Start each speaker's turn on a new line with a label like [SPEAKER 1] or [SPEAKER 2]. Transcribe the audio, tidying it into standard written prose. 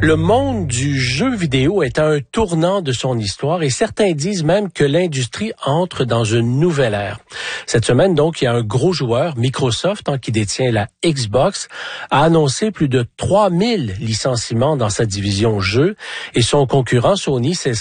[SPEAKER 1] Le monde du jeu vidéo est à un tournant de son histoire et certains disent même que l'industrie entre dans une nouvelle ère. Cette semaine, donc, il y a un gros joueur, Microsoft, qui détient la Xbox, a annoncé plus de 3000 licenciements dans sa division jeux et son concurrent Sony